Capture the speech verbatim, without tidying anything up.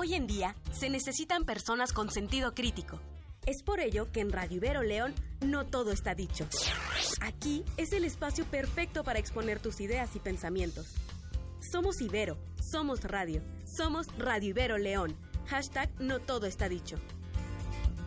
Hoy en día, se necesitan personas con sentido crítico. Es por ello que en Radio Ibero León no todo está dicho. Aquí es el espacio perfecto para exponer tus ideas y pensamientos. Somos Ibero, somos radio, somos Radio Ibero León. Hashtag no todo está dicho.